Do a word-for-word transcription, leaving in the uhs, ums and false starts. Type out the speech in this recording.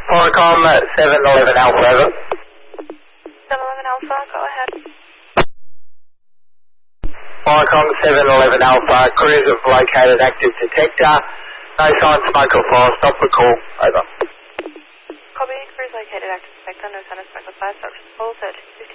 Forecom seven eleven Alpha, over. seven eleven Alpha, go ahead. Forecom seven eleven Alpha, crews have located active detector. No sign, smoke or fire. Stop the call. Over. Copy, crews located active detector, no sign of smoke or fire. Structure full, search